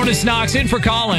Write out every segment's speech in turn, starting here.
Jonas Knox in for Colin.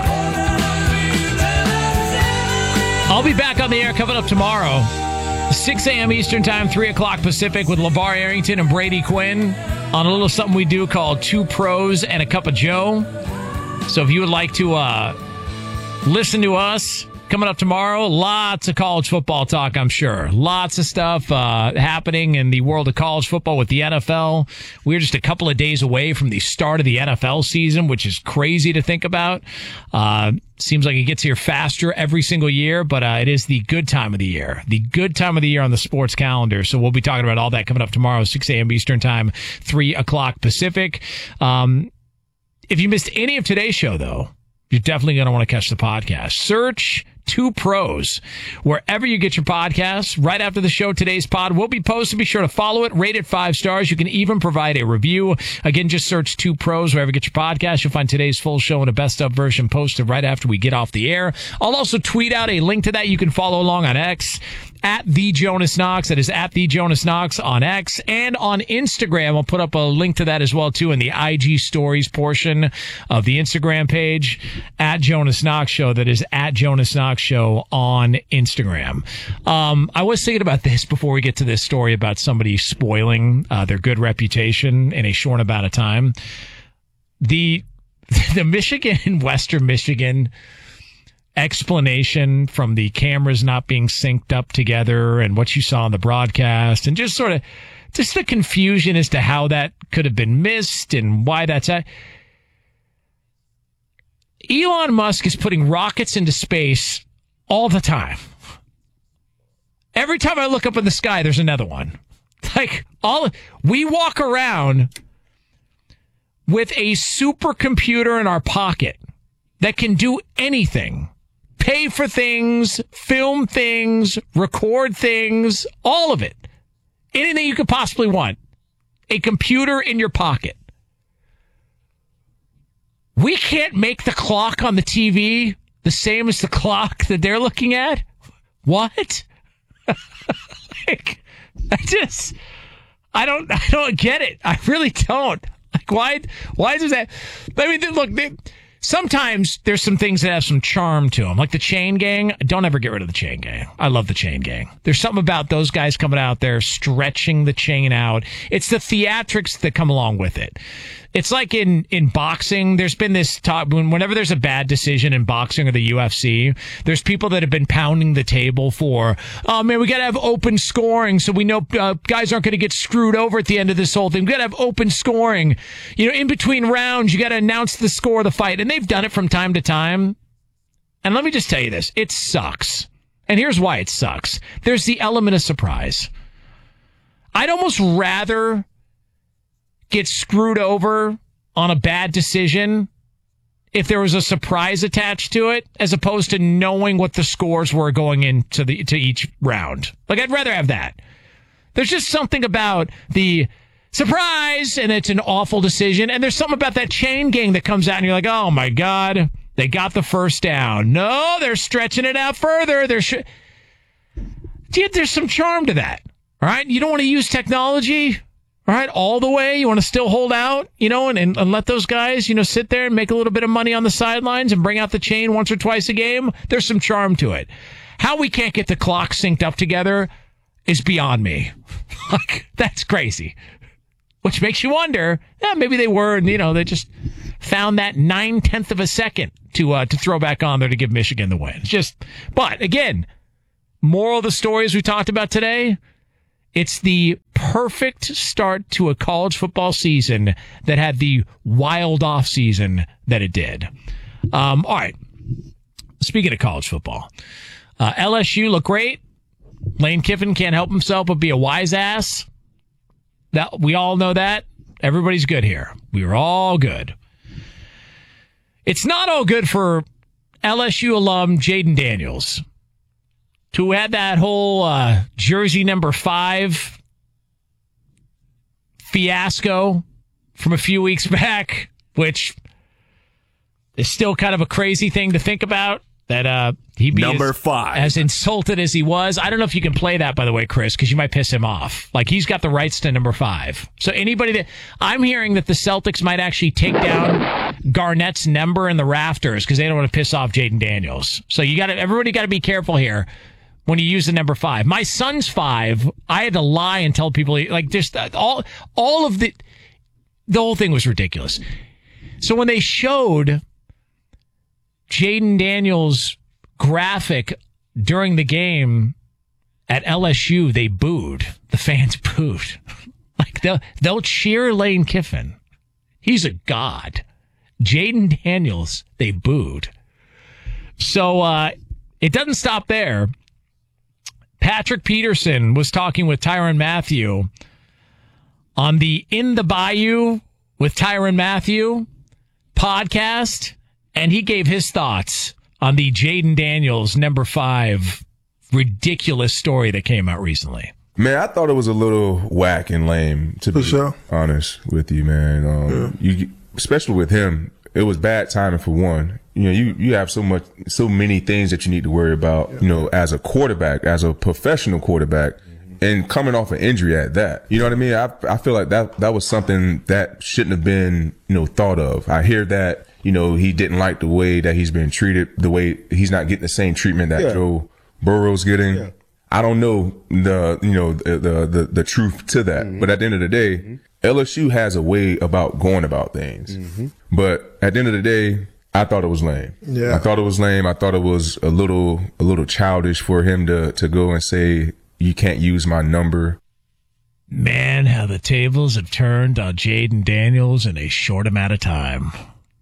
I'll be back on the air coming up tomorrow. 6 a.m. Eastern Time, 3 o'clock Pacific with LeVar Arrington and Brady Quinn on a little something we do called Two Pros and a Cup of Joe. So if you would like to listen to us coming up tomorrow, lots of college football talk, I'm sure. Lots of stuff happening in the world of college football with the NFL. We're just a couple of days away from the start of the NFL season, which is crazy to think about. Seems like it gets here faster every single year, but it is the good time of the year. The good time of the year on the sports calendar. So we'll be talking about all that coming up tomorrow, 6 a.m. Eastern Time, 3 o'clock Pacific. If you missed any of today's show, though, you're definitely going to want to catch the podcast. Search Two Pros wherever you get your podcasts. Right after the show, today's pod will be posted. Be sure to follow it, rate it 5 stars. You can even provide a review. Again, just search Two Pros wherever you get your podcast. You'll find today's full show and a best of version posted right after we get off the air. I'll also tweet out a link to that. You can follow along on X at The Jonas Knox. That is at The Jonas Knox on X and on Instagram. I'll put up a link to that as well, too, in the IG stories portion of the Instagram page at Jonas Knox Show. That is at Jonas Knox Show on Instagram. I was thinking about this before we get to this story about somebody spoiling their good reputation in a short amount of time. The Michigan, Western Michigan explanation from the cameras not being synced up together and what you saw on the broadcast and just the confusion as to how that could have been missed and why that's at. Elon Musk is putting rockets into space all the time. Every time I look up in the sky, there's another one. We walk around with a supercomputer in our pocket that can do anything. Pay for things, film things, record things, all of it. Anything you could possibly want. A computer in your pocket. We can't make the clock on the TV the same as the clock that they're looking at? What? I don't get it. I really don't. Why is that? I mean, look, sometimes there's some things that have some charm to them, like the Chain Gang. Don't ever get rid of the Chain Gang. I love the Chain Gang. There's something about those guys coming out there, stretching the chain out. It's the theatrics that come along with it. It's like in boxing, there's been this talk, whenever there's a bad decision in boxing or the UFC, there's people that have been pounding the table for, oh man, we got to have open scoring so we know guys aren't going to get screwed over at the end of this whole thing. We got to have open scoring. You know, in between rounds, you got to announce the score of the fight. And they've done it from time to time. And let me just tell you this, it sucks. And here's why it sucks. There's the element of surprise. I'd almost rather get screwed over on a bad decision if there was a surprise attached to it, as opposed to knowing what the scores were going into to each round. Like, I'd rather have that. There's just something about the surprise, and it's an awful decision, and there's something about that Chain Gang that comes out, and you're like, oh my God, they got the first down. No, they're stretching it out further. There's some charm to that, all right? You don't want to use technology, all right, all the way. You want to still hold out, you know, and let those guys, you know, sit there and make a little bit of money on the sidelines and bring out the chain once or twice a game. There's some charm to it. How we can't get the clock synced up together is beyond me. Like, that's crazy. Which makes you wonder, maybe they were, you know, they just found that 9/10 of a second to throw back on there to give Michigan the win. But again, moral of the stories we talked about today, it's the perfect start to a college football season that had the wild off season that it did. All right. Speaking of college football, LSU look great. Lane Kiffin can't help himself but be a wise ass. That we all know that. Everybody's good here. We are all good. It's not all good for LSU alum Jaden Daniels, who had that whole jersey number 5 fiasco from a few weeks back, which is still kind of a crazy thing to think about. That he'd be number 5 as insulted as he was. I don't know if you can play that, by the way, Chris, because you might piss him off. Like, he's got the rights to number 5. So anybody that I'm hearing that the Celtics might actually take down Garnett's number in the rafters because they don't want to piss off Jaden Daniels. So everybody got to be careful here when you use the number 5. My son's 5. I had to lie and tell people like just all of the whole thing was ridiculous. So when they showed Jaden Daniels' graphic during the game at LSU, they booed. The fans booed. Like they'll cheer Lane Kiffin. He's a god. Jaden Daniels, they booed. So it doesn't stop there. Patrick Peterson was talking with Tyrann Mathieu on the In the Bayou with Tyrann Mathieu podcast, and he gave his thoughts on the Jaden Daniels number 5 ridiculous story that came out recently. Man, I thought it was a little whack and lame, to be honest with you, man. You, especially with him, it was bad timing for one. You know, you have so many things that you need to worry about, you know, as a quarterback, as a professional quarterback, and coming off an injury at that. You know what I mean? I feel like that was something that shouldn't have been, you know, thought of. I hear that, you know, he didn't like the way that he's been treated, the way he's not getting the same treatment that Joe Burrow's getting. Yeah. I don't know the truth to that. But at the end of the day, LSU has a way about going about things. But at the end of the day, I thought it was lame. Yeah. I thought it was lame. I thought it was a little childish for him to go and say, you can't use my number. Man, how the tables have turned on Jaden Daniels in a short amount of time.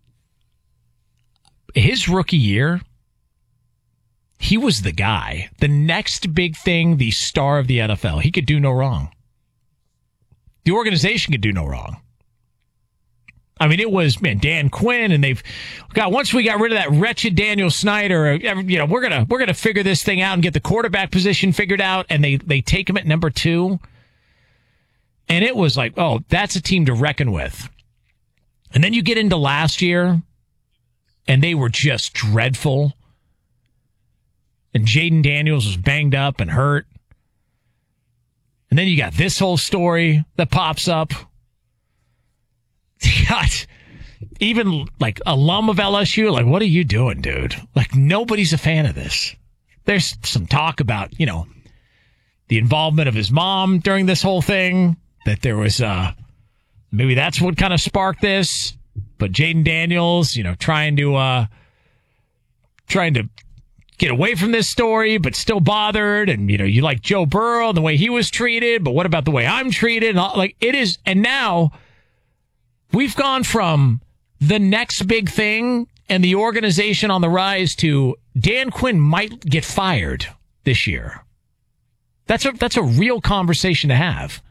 His rookie year, he was the guy. The next big thing, the star of the NFL. He could do no wrong. The organization could do no wrong. I mean, it was, man, Dan Quinn, and once we got rid of that wretched Daniel Snyder, you know, we're gonna figure this thing out and get the quarterback position figured out, and they take him at number 2. And it was like, oh, that's a team to reckon with. And then you get into last year, and they were just dreadful. And Jaden Daniels was banged up and hurt. And then you got this whole story that pops up. You got even like alum of LSU, like, what are you doing, dude? Like, nobody's a fan of this. There's some talk about, you know, the involvement of his mom during this whole thing, that there was, maybe that's what kind of sparked this. But Jaden Daniels, you know, trying to get away from this story, but still bothered. And, you know, you like Joe Burrow and the way he was treated, but what about the way I'm treated? And like, it is. And now we've gone from the next big thing and the organization on the rise to Dan Quinn might get fired this year. That's a real conversation to have.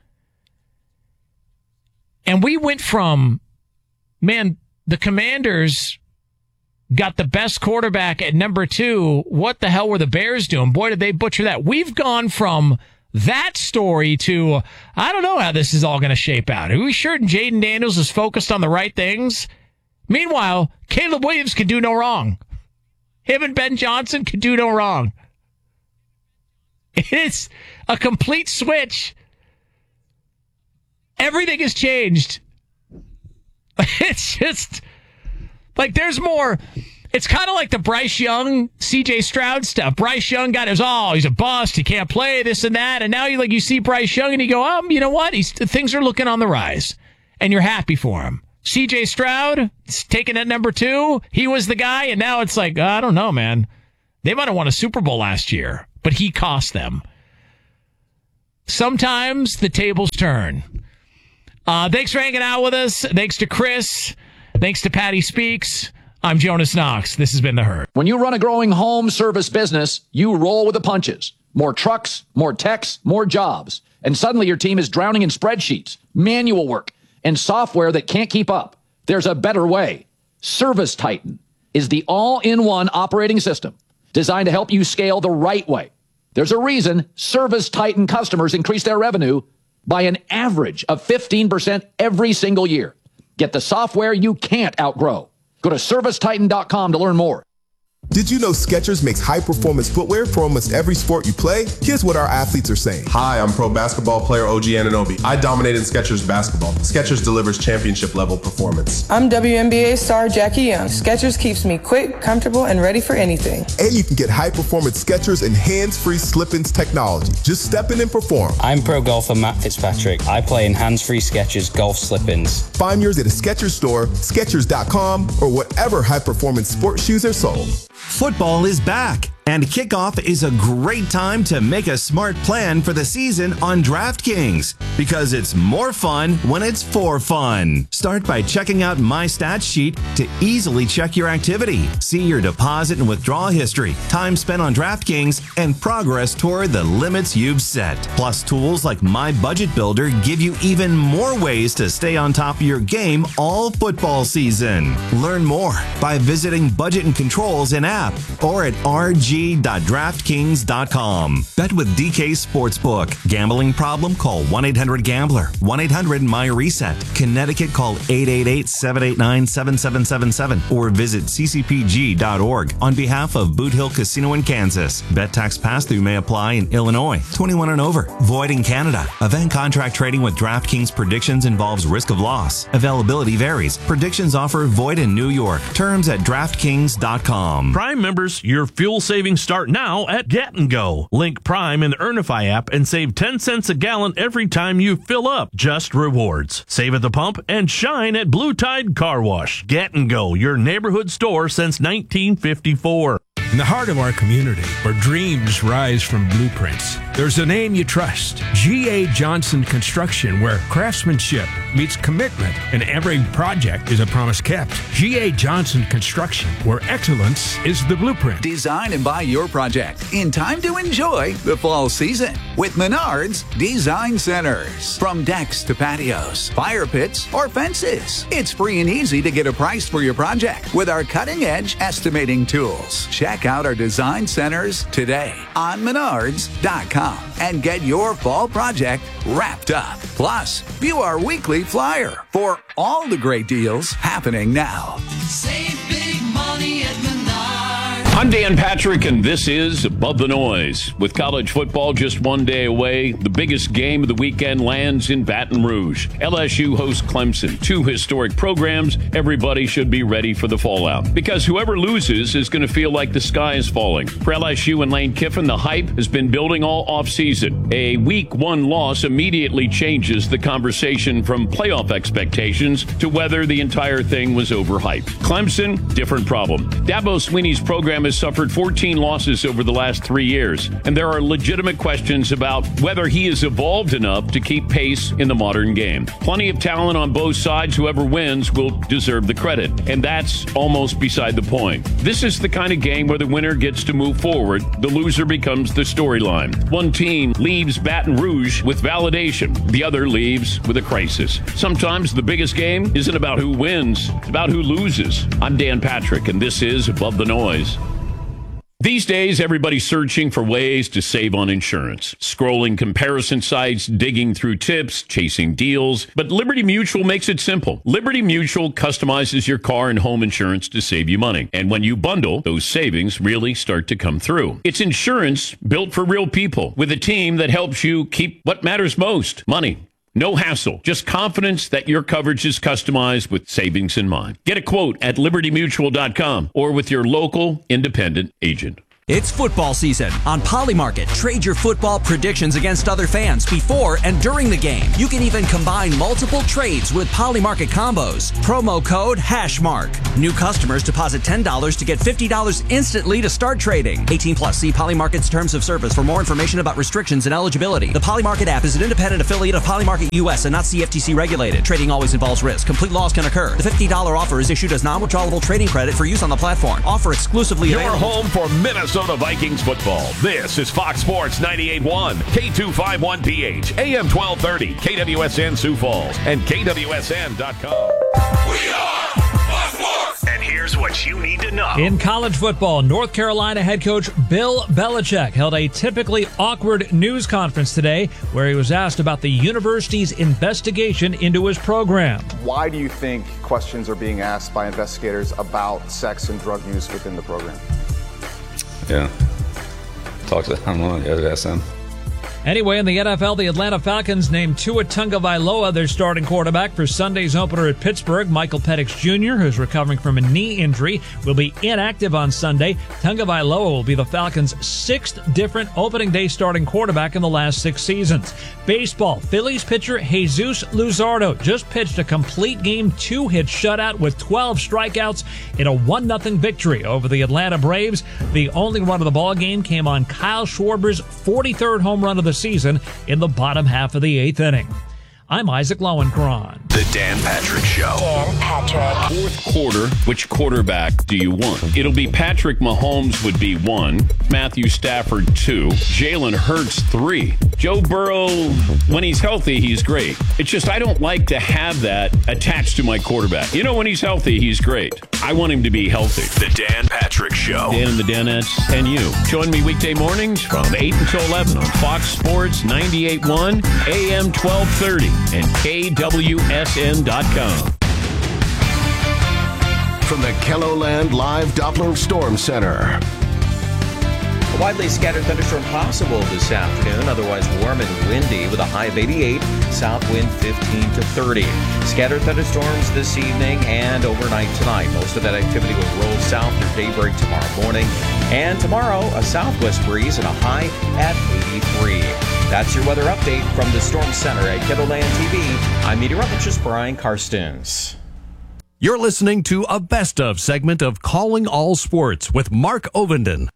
And we went from, man, the Commanders got the best quarterback at number 2. What the hell were the Bears doing? Boy, did they butcher that. We've gone from that story to, I don't know how this is all going to shape out. Are we sure Jaden Daniels is focused on the right things? Meanwhile, Caleb Williams can do no wrong. Him and Ben Johnson can do no wrong. It's a complete switch. Everything has changed. It's just like there's more. It's kind of like the Bryce Young, CJ Stroud stuff. Bryce Young got he's a bust. He can't play this and that. And now you see Bryce Young and you go, you know what? Things are looking on the rise. And you're happy for him. CJ Stroud, taken at number 2. He was the guy. And now it's like, I don't know, man. They might have won a Super Bowl last year, but he cost them. Sometimes the tables turn. Thanks for hanging out with us. Thanks to Chris. Thanks to Patty Speaks. I'm Jonas Knox. This has been The Herd. When you run a growing home service business, you roll with the punches. More trucks, more techs, more jobs. And suddenly your team is drowning in spreadsheets, manual work, and software that can't keep up. There's a better way. Service Titan is the all-in-one operating system designed to help you scale the right way. There's a reason Service Titan customers increase their revenue by an average of 15% every single year. Get the software you can't outgrow. Go to ServiceTitan.com to learn more. Did you know Skechers makes high-performance footwear for almost every sport you play? Here's what our athletes are saying. Hi, I'm pro basketball player OG Anunoby. I dominated Skechers basketball. Skechers delivers championship-level performance. I'm WNBA star Jackie Young. Skechers keeps me quick, comfortable, and ready for anything. And you can get high-performance Skechers and hands-free slip-ins technology. Just step in and perform. I'm pro golfer Matt Fitzpatrick. I play in hands-free Skechers golf slip-ins. Find yours at a Skechers store, Skechers.com, or whatever high-performance sports shoes are sold. Football is back, and kickoff is a great time to make a smart plan for the season on DraftKings, because it's more fun when it's for fun. Start by checking out My Stats Sheet to easily check your activity, see your deposit and withdrawal history, time spent on DraftKings, and progress toward the limits you've set. Plus, tools like My Budget Builder give you even more ways to stay on top of your game all football season. Learn more by visiting Budget and Controls in app or at rg.draftkings.com. Bet with DK Sportsbook. Gambling problem? Call 1-800-GAMBLER. 1-800-MY-RESET. Connecticut, call 888-789-7777 or visit ccpg.org on behalf of Boot Hill Casino in Kansas. Bet tax pass-through may apply in Illinois. 21 and over. Void in Canada. Event contract trading with DraftKings predictions involves risk of loss. Availability varies. Predictions offer void in New York. Terms at DraftKings.com. Prime members, your fuel savings start now at Get & Go. Link Prime in the Earnify app and save 10 cents a gallon every time you fill up. Just rewards. Save at the pump and shine at Blue Tide Car Wash. Get & Go, your neighborhood store since 1954. In the heart of our community, where dreams rise from blueprints, there's a name you trust. G.A. Johnson Construction, where craftsmanship meets commitment and every project is a promise kept. G.A. Johnson Construction, where excellence is the blueprint. Design and buy your project in time to enjoy the fall season with Menards Design Centers. From decks to patios, fire pits, or fences, it's free and easy to get a price for your project with our cutting-edge estimating tools. Check out our design centers today on Menards.com and get your fall project wrapped up. Plus, view our weekly flyer for all the great deals happening now. Save big money at Menards. I'm Dan Patrick, and this is Above the Noise. With college football just one day away, the biggest game of the weekend lands in Baton Rouge. LSU hosts Clemson, two historic programs. Everybody should be ready for the fallout, because whoever loses is going to feel like the sky is falling. For LSU and Lane Kiffin, the hype has been building all offseason. A week one loss immediately changes the conversation from playoff expectations to whether the entire thing was overhyped. Clemson, different problem. Dabo Swinney's program has suffered 14 losses over the last 3 years, and there are legitimate questions about whether he has evolved enough to keep pace in the modern game. Plenty of talent on both sides. Whoever wins will deserve the credit, and that's almost beside the point. This is the kind of game where the winner gets to move forward, the loser becomes the storyline. One team leaves Baton Rouge with validation, the other leaves with a crisis. Sometimes the biggest game isn't about who wins, it's about who loses. I'm Dan Patrick, and this is Above the Noise. These days, everybody's searching for ways to save on insurance. Scrolling comparison sites, digging through tips, chasing deals. But Liberty Mutual makes it simple. Liberty Mutual customizes your car and home insurance to save you money. And when you bundle, those savings really start to come through. It's insurance built for real people, with a team that helps you keep what matters most: money. No hassle, just confidence that your coverage is customized with savings in mind. Get a quote at libertymutual.com or with your local independent agent. It's football season. On Polymarket, trade your football predictions against other fans before and during the game. You can even combine multiple trades with Polymarket combos. Promo code HashMark. New customers deposit $10 to get $50 instantly to start trading. 18 plus. See Polymarket's terms of service for more information about restrictions and eligibility. The Polymarket app is an independent affiliate of Polymarket US and not CFTC regulated. Trading always involves risk. Complete loss can occur. The $50 offer is issued as non-withdrawable trading credit for use on the platform. Offer exclusively Your available. home for Minnesota Vikings football. This is Fox Sports 98.1, K251PH, AM 1230, KWSN Sioux Falls, and KWSN.com. We are Fox Sports. And here's what you need to know. In college football, North Carolina head coach Bill Belichick held a typically awkward news conference today where he was asked about the university's investigation into his program. Why do you think questions are being asked by investigators about sex and drug use within the program? Yeah. Talk to them. I don't know. Yeah, ask them. Anyway, in the NFL, the Atlanta Falcons named Tua Tagovailoa their starting quarterback for Sunday's opener at Pittsburgh. Michael Penix Jr., who's recovering from a knee injury, will be inactive on Sunday. Tagovailoa will be the Falcons' sixth different opening day starting quarterback in the last 6 seasons. Baseball, Phillies pitcher Jesus Luzardo just pitched a complete game 2-hit shutout with 12 strikeouts in a 1-0 victory over the Atlanta Braves. The only run of the ball game came on Kyle Schwarber's 43rd home run of the season in the bottom half of the 8th inning. I'm Isaac Lowenkron. The Dan Patrick Show. Dan Patrick. Fourth quarter, which quarterback do you want? It'll be Patrick Mahomes would be 1, Matthew Stafford 2, Jalen Hurts 3. Joe Burrow, when he's healthy, he's great. It's just I don't like to have that attached to my quarterback. You know, when he's healthy, he's great. I want him to be healthy. The Dan Patrick Show. Dan and the Danettes and you. Join me weekday mornings from 8 until 11 on Fox Sports 98.1, AM 1230, and KWSN.com. From the KELOLAND Live Doppler Storm Center. A widely scattered thunderstorm possible this afternoon, otherwise warm and windy with a high of 88, south wind 15 to 30. Scattered thunderstorms this evening and overnight tonight. Most of that activity will roll south through daybreak tomorrow morning. And tomorrow, a southwest breeze and a high at 83. That's your weather update from the Storm Center at KELOLAND TV. I'm meteorologist Brian Karstens. You're listening to a best of segment of Calling All Sports with Mark Ovenden.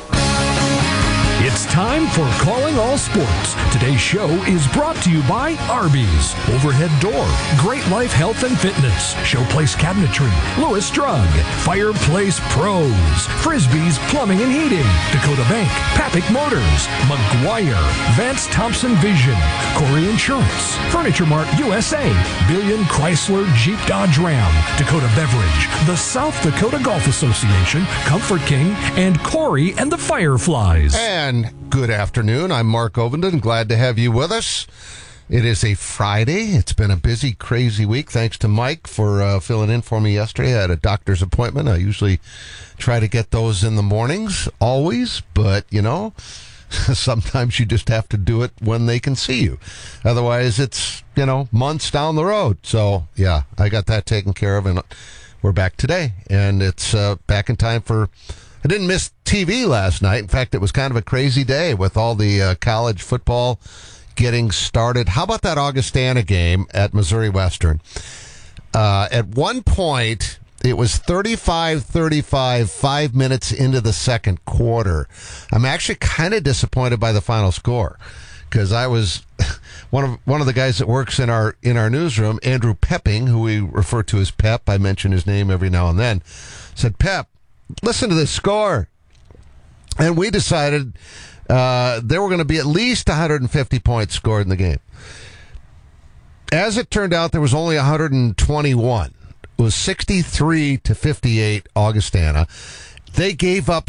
It's time for Calling All Sports. Today's show is brought to you by Arby's, Overhead Door, Great Life Health and Fitness, Showplace Cabinetry, Lewis Drug, Fireplace Pros, Frisbee's Plumbing and Heating, Dakota Bank, Papik Motors, McGuire, Vance Thompson Vision, Corey Insurance, Furniture Mart USA, Billion Chrysler Jeep Dodge Ram, Dakota Beverage, the South Dakota Golf Association, Comfort King, and Corey and the Fireflies. And good afternoon. I'm Mark Ovenden. Glad to have you with us. It is a Friday. It's been a busy, crazy week. Thanks to Mike for filling in for me yesterday. I had a doctor's appointment. I usually try to get those in the mornings, always. But, you know, sometimes you just have to do it when they can see you. Otherwise, it's, you know, months down the road. So, yeah, I got that taken care of. And we're back today. And it's back in time for... I didn't miss TV last night. In fact, it was kind of a crazy day with all the college football getting started. How about that Augustana game at Missouri Western? At one point, it was 35-35, 5 minutes into the second quarter. I'm actually kind of disappointed by the final score because I was one of the guys that works in our newsroom, Andrew Pepping, who we refer to as Pep. I mention his name every now and then. Said, Pep, listen to this score. And we decided there were going to be at least 150 points scored in the game. As it turned out, there was only 121. It was 63-58 Augustana. They gave up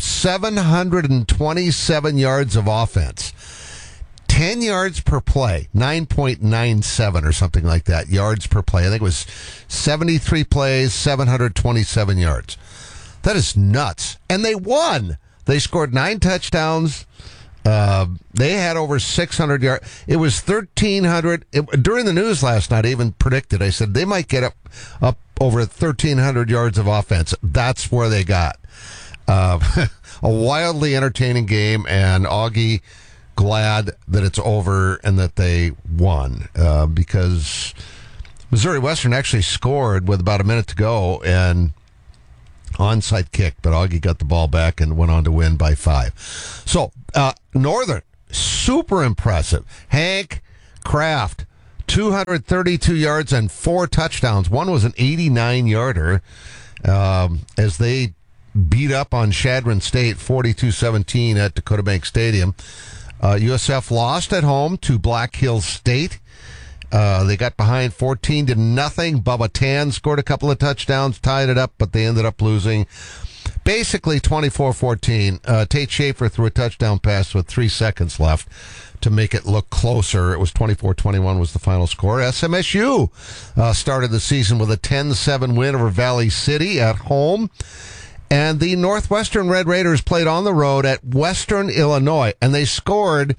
727 yards of offense. 10 yards per play, 9.97 or something like that, yards per play. I think it was 73 plays, 727 yards. That is nuts. And they won. They scored 9 touchdowns. They had over 600 yards. It was 1,300. During the news last night, I even predicted, I said they might get up over 1,300 yards of offense. That's where they got. A wildly entertaining game, and Augie glad that it's over and that they won because Missouri Western actually scored with about a minute to go and onside kick, but Augie got the ball back and went on to win by 5. So, Northern, super impressive. Hank Kraft, 232 yards and 4 touchdowns. One was an 89-yarder as they beat up on Chadron State 42-17 at Dakota Bank Stadium. USF lost at home to Black Hills State. They got behind 14-0. Bubba Tan scored a couple of touchdowns, tied it up, but they ended up losing. Basically 24-14. Tate Schaefer threw a touchdown pass with 3 seconds left to make it look closer. It was 24-21 was the final score. SMSU started the season with a 10-7 win over Valley City at home. And the Northwestern Red Raiders played on the road at Western Illinois, and they scored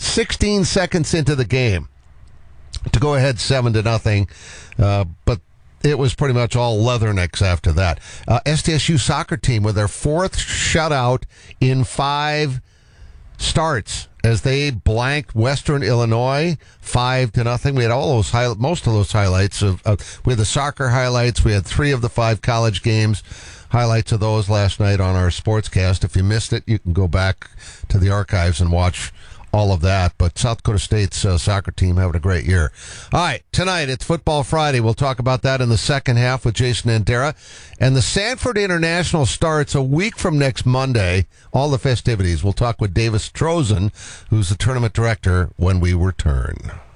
16 seconds into the game to go ahead 7-0. But it was pretty much all Leathernecks after that. SDSU soccer team with their 4th shutout in 5 starts as they blanked Western Illinois 5-0. We had all those most of those highlights we had the soccer highlights. We had 3 of the 5 college games highlights of those last night on our sportscast. If you missed it, you can go back to the archives and watch all of that. But South Dakota State's soccer team having a great year. All right, tonight it's Football Friday. We'll talk about that in the second half with Jason Andera. And the Sanford International starts a week from next Monday. All the festivities. We'll talk with Davis Trozen, who's the tournament director, when we return.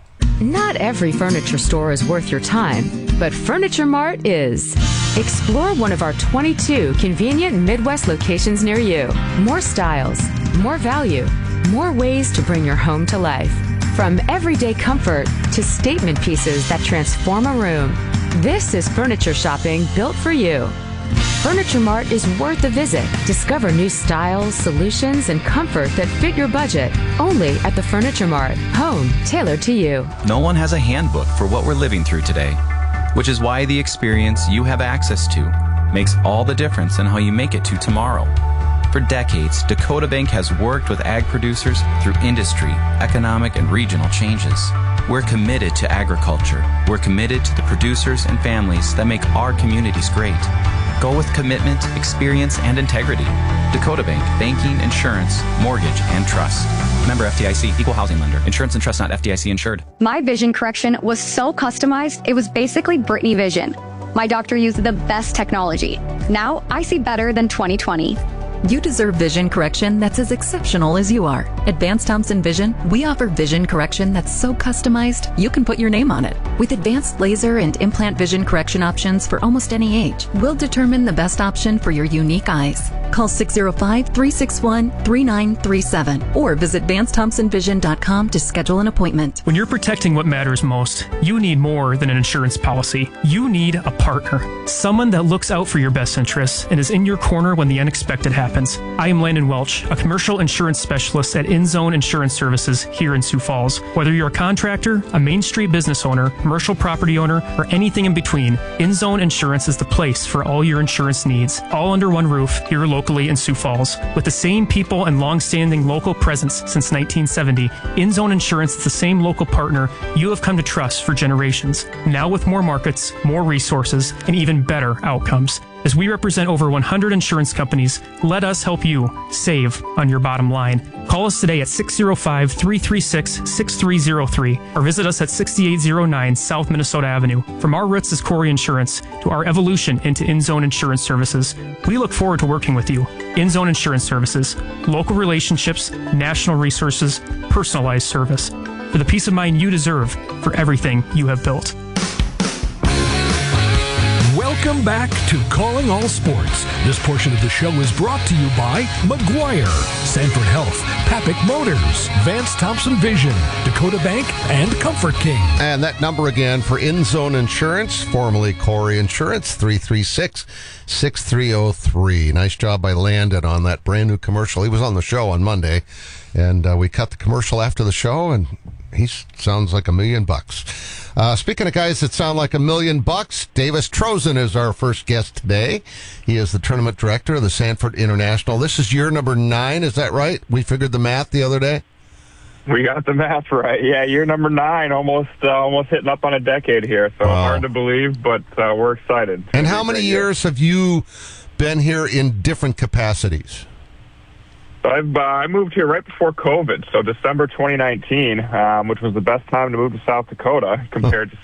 Not every furniture store is worth your time, but Furniture Mart is. Explore one of our 22 convenient Midwest locations near you. More styles, more value, more ways to bring your home to life. From everyday comfort to statement pieces that transform a room. This is furniture shopping built for you. Furniture Mart is worth a visit. Discover new styles, solutions, and comfort that fit your budget. Only at the Furniture Mart. Home tailored to you. No one has a handbook for what we're living through today, which is why the experience you have access to makes all the difference in how you make it to tomorrow. For decades, Dakota Bank has worked with ag producers through industry, economic, and regional changes. We're committed to agriculture. We're committed to the producers and families that make our communities great. Go with commitment, experience, and integrity. Dakota Bank, banking, insurance, mortgage, and trust. Member FDIC, equal housing lender. Insurance and trust not FDIC insured. My vision correction was so customized, it was basically Brittany Vision. My doctor used the best technology. Now I see better than 20/20. You deserve vision correction that's as exceptional as you are. At Vance Thompson Vision, we offer vision correction that's so customized, you can put your name on it. With advanced laser and implant vision correction options for almost any age, we'll determine the best option for your unique eyes. Call 605-361-3937 or visit VanceThompsonVision.com to schedule an appointment. When you're protecting what matters most, you need more than an insurance policy. You need a partner. Someone that looks out for your best interests and is in your corner when the unexpected happens. I am Landon Welch, a commercial insurance specialist at InZone Insurance Services here in Sioux Falls. Whether you're a contractor, a Main Street business owner, commercial property owner, or anything in between, InZone Insurance is the place for all your insurance needs, all under one roof here locally in Sioux Falls. With the same people and long-standing local presence since 1970, InZone Insurance is the same local partner you have come to trust for generations. Now with more markets, more resources, and even better outcomes. As we represent over 100 insurance companies, let us help you save on your bottom line. Call us today at 605-336-6303 or visit us at 6809 South Minnesota Avenue. From our roots as Corey Insurance to our evolution into InZone Insurance Services, we look forward to working with you. InZone Insurance Services, local relationships, national resources, personalized service. For the peace of mind you deserve for everything you have built. Welcome back to Calling All Sports. This portion of the show is brought to you by McGuire, Sanford Health, Papik Motors, Vance Thompson Vision, Dakota Bank, and Comfort King. And that number again for InZone Insurance, formerly Corey Insurance, 336-6303. Nice job by Landon on that brand new commercial. He was on the show on Monday, and we cut the commercial after the show, and he sounds like $1 million. Speaking of guys that sound like $1 million, Davis Trozen is our first guest today. He is the tournament director of the Sanford International. This is year number 9, is that right? We figured the math the other day. We got the math right. Yeah, year number 9, almost hitting up on a decade here. So hard to believe, but we're excited. And how many years have you been here in different capacities? I moved here right before COVID, so December 2019, which was the best time to move to South Dakota compared to